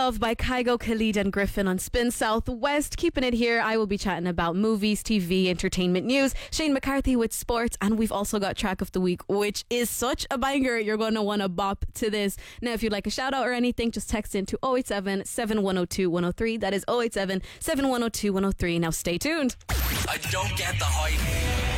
Love by Kygo, Khalid and Griffin on Spin Southwest. Keeping it here, I will be chatting about movies, TV, entertainment news. Shane McCarthy with sports, and we've also got Track of the Week, which is such a banger. You're going to want to bop to this. Now, if you'd like a shout out or anything, just text in to 087 7102 103. That is 087 7102 103. Now stay tuned. I don't get the hype.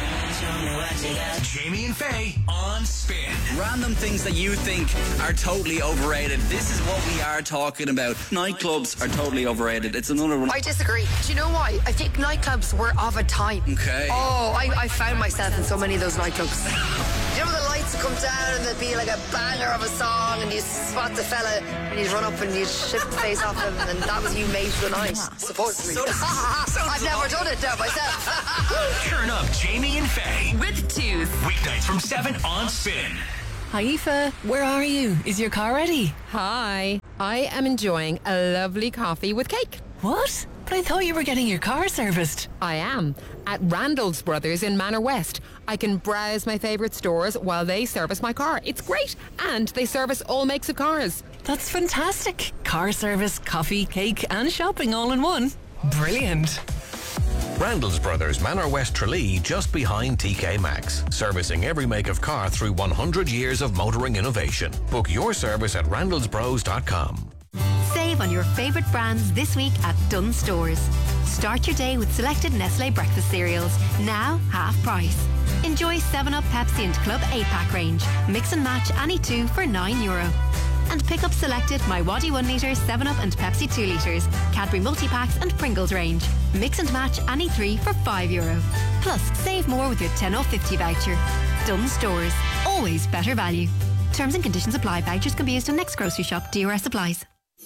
Jamie and Faye on Spin. Random things that you think are totally overrated. This is what we are talking about. Nightclubs are totally overrated. It's another one. I disagree. Do you know why? I think nightclubs were of a time. Okay. Oh, I found myself in so many of those nightclubs. You know, the lights would come down and there'd be like a banger of a song and you spot the fella and you'd run up and you'd shift the face off him and that was you made for the night, supposedly. I've never done it now myself. Turn up Jamie and Faye with Tooth. Weeknights from 7 on Spin. Hi Aoife, where are you? Is your car ready? Hi, I am enjoying a lovely coffee with cake. What? But I thought you were getting your car serviced. I am. At Randall's Brothers in Manor West. I can browse my favourite stores while they service my car. It's great. And they service all makes of cars. That's fantastic. Car service, coffee, cake and shopping all in one. Brilliant. Randall's Brothers, Manor West Tralee, just behind TK Maxx. Servicing every make of car through 100 years of motoring innovation. Book your service at randallsbros.com. Save on your favourite brands this week at Dunnes Stores. Start your day with selected Nestle breakfast cereals, now half price. Enjoy 7up, Pepsi and Club 8-pack range. Mix and match any two for €9. And pick up selected My Waddy 1 litre, 7up and Pepsi 2 litres, Cadbury multi-packs and Pringles range. Mix and match any 3 for €5. Plus, save more with your 10 off 50 voucher. Dunnes Stores. Always better value. Terms and conditions apply. Vouchers can be used on next grocery shop. DRS applies.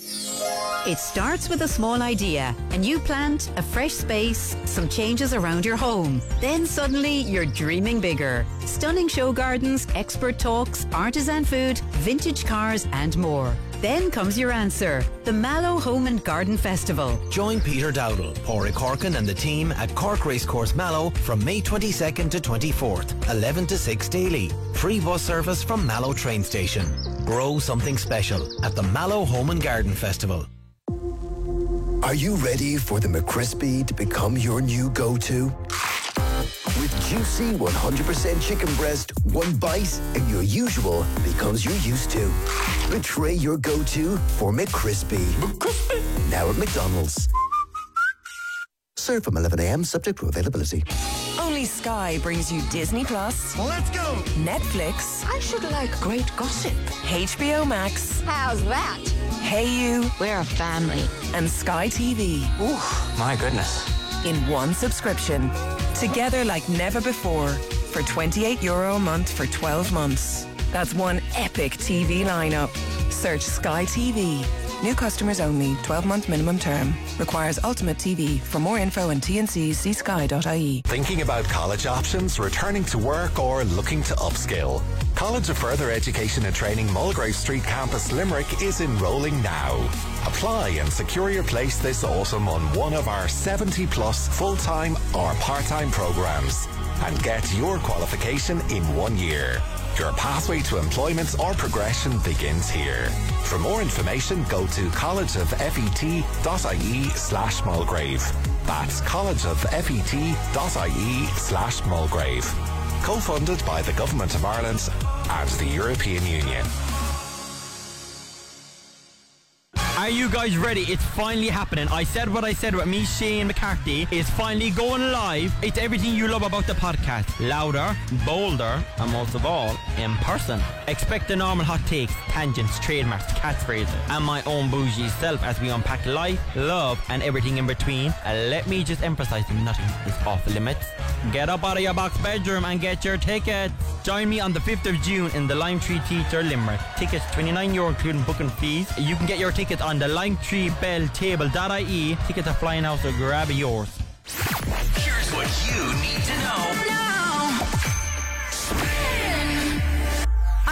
It starts with a small idea, a new plant, a fresh space, some changes around your home. Then suddenly you're dreaming bigger. Stunning show gardens, expert talks, artisan food, vintage cars and more. Then comes your answer, the Mallow Home and Garden Festival. Join Peter Dowdall, Pádraig Corkin and the team at Cork Racecourse Mallow from May 22nd to 24th, 11 to 6 daily. Free bus service from Mallow train station. Grow something special at the Mallow Home and Garden Festival. Are you ready for the McCrispy to become your new go-to? With juicy 100% chicken breast, one bite and your usual becomes your used to. Betray your go-to for McCrispy. McCrispy. Now at McDonald's. Served from 11 a.m. subject to availability. Only Sky brings you Disney Plus. Let's go. Netflix. I should like great gossip. HBO Max. How's that? Hey You. We're a family. And Sky TV. Ooh, my goodness. In one subscription. Together like never before. For €28 a month for 12 months. That's one epic TV lineup. Search Sky TV. New customers only. 12-month minimum term. Requires Ultimate TV. For more info and T&Cs, see sky.ie. Thinking about college options, returning to work or looking to upskill? College of Further Education and Training Mulgrave Street Campus Limerick is enrolling now. Apply and secure your place this autumn on one of our 70 plus full-time or part-time programs and get your qualification in 1 year. Your pathway to employment or progression begins here. For more information, go to collegeoffet.ie/Mulgrave. That's collegeoffet.ie/Mulgrave. Co-funded by the Government of Ireland and the European Union. Are you guys ready? It's finally happening. I said what I said with me, Shane McCarthy. It's finally going live. It's everything you love about the podcast. Louder, bolder, and most of all, in person. Expect the normal hot takes, tangents, trademarks, catchphrases, and my own bougie self as we unpack life, love, and everything in between. And let me just emphasize, nothing is off limits. Get up out of your box bedroom and get your tickets. Join me on the 5th of June in the Lime Tree Theatre, Limerick. Tickets €29 including booking fees. You can get your tickets on the limetreebelltable.ie. Tickets are flying out, so grab yours. Here's what you need to know. I'm Leah.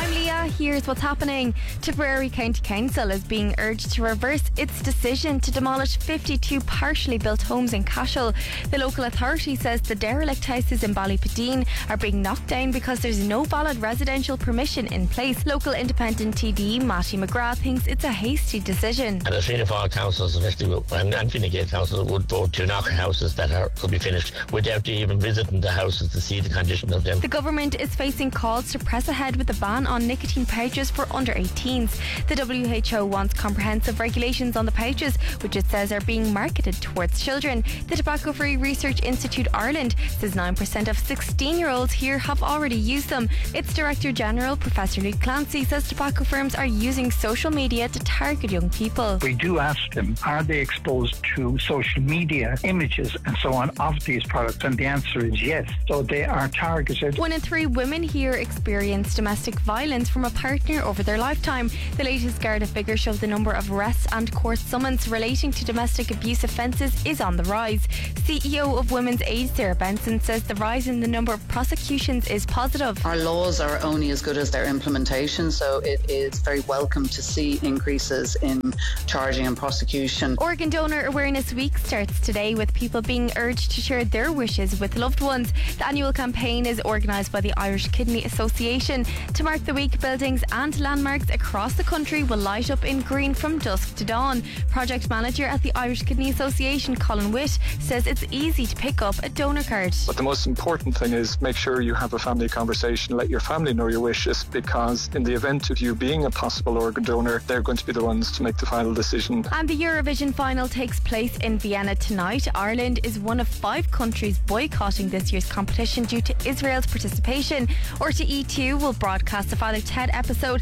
here's what's happening. Tipperary County Council is being urged to reverse its decision to demolish 52 partially built homes in Cashel. The local authority says the derelict houses in Ballypadeen are being knocked down because there's no valid residential permission in place. Local independent TD Matty McGrath thinks it's a hasty decision. And the Fianna Fáil councils, especially and Fine Gael council, would vote to knock houses that could be finished without even visiting the houses to see the condition of them. The government is facing calls to press ahead with a ban on nicotine pouches for under 18s. The WHO wants comprehensive regulations on the pouches, which it says are being marketed towards children. The Tobacco Free Research Institute Ireland says 9% of 16-year-olds here have already used them. Its Director General, Professor Luke Clancy, says tobacco firms are using social media to target young people. We do ask them, are they exposed to social media images and so on of these products? And the answer is yes. So they are targeted. 1 in 3 women here experience domestic violence from a partner over their lifetime. The latest Garda figures show the number of arrests and court summons relating to domestic abuse offences is on the rise. CEO of Women's Aid, Sarah Benson, says the rise in the number of prosecutions is positive. Our laws are only as good as their implementation, so it is very welcome to see increases in charging and prosecution. Organ Donor Awareness Week starts today with people being urged to share their wishes with loved ones. The annual campaign is organised by the Irish Kidney Association. To mark the week, buildings and landmarks across the country will light up in green from dusk to dawn. Project manager at the Irish Kidney Association, Colin Witt, says it's easy to pick up a donor card. But the most important thing is make sure you have a family conversation, let your family know your wishes, because in the event of you being a possible organ donor, they're going to be the ones to make the final decision. And the Eurovision final takes place in Vienna tonight. Ireland is one of 5 countries boycotting this year's competition due to Israel's participation. RTE2 will broadcast the Father Ted episode.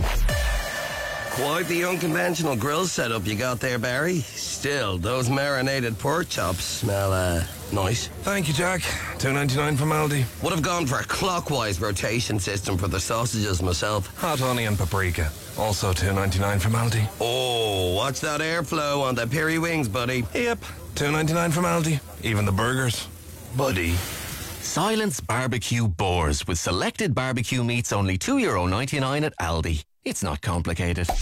Quite the unconventional grill setup you got there, Barry. Still, those marinated pork chops smell, nice. Thank you, Jack. $2.99 from Aldi. Would have gone for a clockwise rotation system for the sausages myself. Hot honey and paprika. Also $2.99 from Aldi. Oh, watch that airflow on the peri wings, buddy. Yep. $2.99 from Aldi. Even the burgers. Buddy. Silence Barbecue Boars with selected barbecue meats only €2.99 at Aldi. It's not complicated.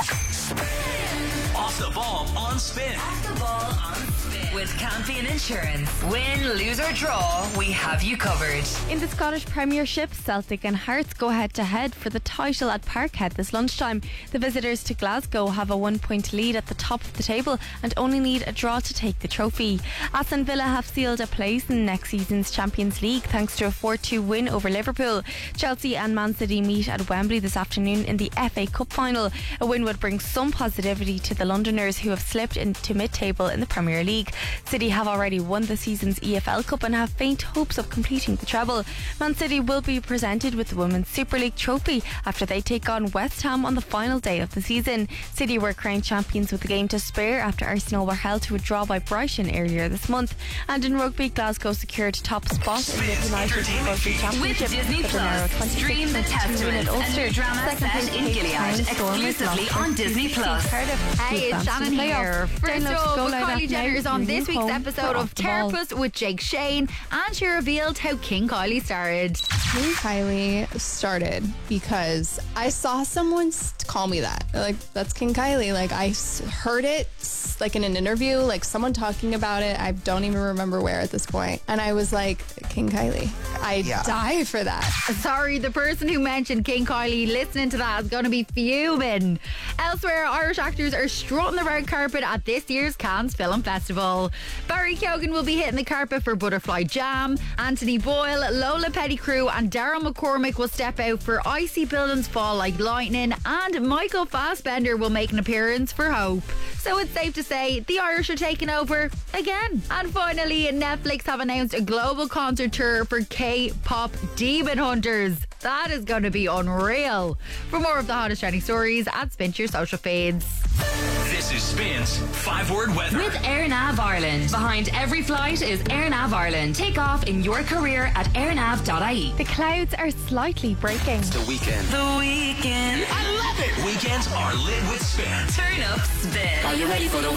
Off the ball on Spin. Off the ball on Spin. With Campion Insurance. Win, lose or draw, we have you covered. In the Scottish Premiership, Celtic and Hearts go head-to-head for the title at Parkhead this lunchtime. The visitors to Glasgow have a 1-point lead at the top of the table and only need a draw to take the trophy. Aston Villa have sealed a place in next season's Champions League thanks to a 4-2 win over Liverpool. Chelsea and Man City meet at Wembley this afternoon in the FA Cup final. A win would bring some positivity to the Londoners, who have slipped into mid-table in the Premier League. City have already won the season's EFL Cup and have faint hopes of completing the treble. Man City will be presented with the Women's Super League trophy after they take on West Ham on the final day of the season. City were crowned champions with the game to spare after Arsenal were held to a draw by Brighton earlier this month. And in rugby, Glasgow secured top spot in the United Rugby Championship with Disney Plus. Stream The Testament, a new drama set in Gilead, exclusively on Disney Plus. Hey, it's Shannon here. First up, Kylie Jenner is on this week's episode of Therapist with Jake Shane, and she revealed how King Kylie started. King Kylie started because I saw someone call me that. Like, that's King Kylie. Like, I heard it like in an interview, like someone talking about it. I don't even remember where at this point. And I was like, King Kylie. I die for that. Sorry, the person who mentioned King Kylie listening to that is going to be fuming. Elsewhere, Irish actors are strutting the red carpet at this year's Cannes Film Festival. Barry Keoghan will be hitting the carpet for Butterfly Jam. Anthony Boyle, Lola Pettigrew and Daryl McCormick will step out for Icy Buildings Fall Like Lightning, and Michael Fassbender will make an appearance for Hope. So it's safe to say the Irish are taking over again. And finally, Netflix have announced a global concert tour for K-pop Demon Hunters. That is going to be unreal. For more of the hottest trending stories, @Spin your social feeds. This is Spin's 5-word weather. With AirNav Ireland. Behind every flight is AirNav Ireland. Take off in your career at airnav.ie. The clouds are slightly breaking. It's the weekend. The weekend. I love it. Weekends are lit with Spin. Turn up Spin. Are you ready for the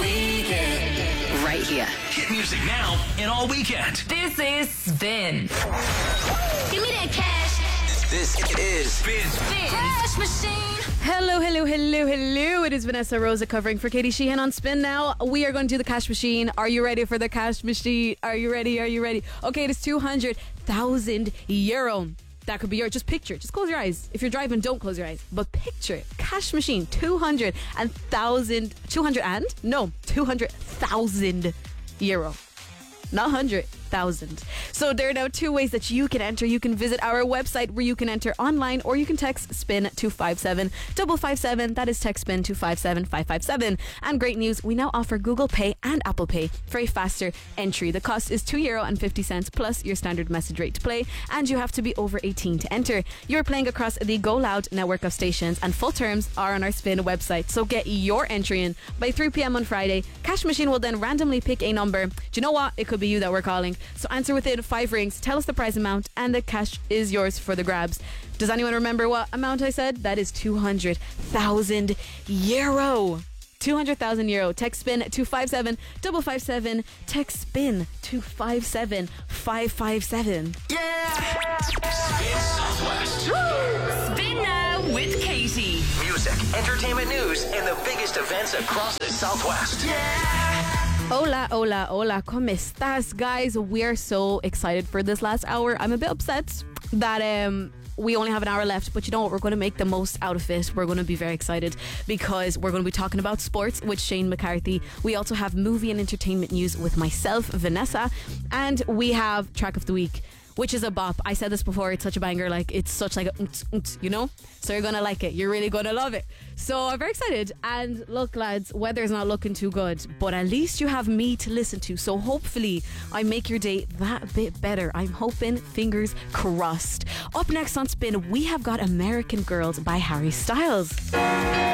weekend? Right here. Hit music now and all weekend. This is Spin. Give me that cash. This is Spin Cash Machine. Hello. It is Vanessa Rosa covering for Katie Sheehan on Spin Now. We are going to do the cash machine. Are you ready for the cash machine? Are you ready? Okay, it is €200,000. That could be yours. Just picture it. Just close your eyes. If you're driving, don't close your eyes. But picture it. Cash machine. 200,000 euro. Not 100,000. So there are now two ways that you can enter. You can visit our website where you can enter online, or you can text SPIN to 57557. That is text SPIN to 57557. And great news, we now offer Google Pay and Apple Pay for a faster entry. The cost is €2.50 plus your standard message rate to play, and you have to be over 18 to enter. You're playing across the Go Loud network of stations, and full terms are on our Spin website. So get your entry in by 3 p.m. on Friday. Cash Machine will then randomly pick a number. Do you know what? It could be you that we're calling. So answer within 5 rings, tell us the prize amount, and the cash is yours for the grabs. Does anyone remember what amount I said? That is €200,000. €200,000. Text SPIN to 57557. Text SPIN to 57557. Yeah! Spin Southwest. Spin Now with Katie. Music, entertainment news, and the biggest events across the Southwest. Hola, ¿cómo estás, guys? We are so excited for this last hour. I'm a bit upset that we only have an hour left, but you know what? We're going to make the most out of it. We're going to be very excited because we're going to be talking about sports with Shane McCarthy. We also have movie and entertainment news with myself, Vanessa, and we have Track of the Week, which is a bop. I said this before, it's such a banger, like it's such like a you know? So you're gonna like it, you're really gonna love it. So I'm very excited. And look, lads, weather's not looking too good, but at least you have me to listen to, so hopefully I make your day that bit better. I'm hoping, fingers crossed. Up next on Spin, we have got American Girls by Harry Styles.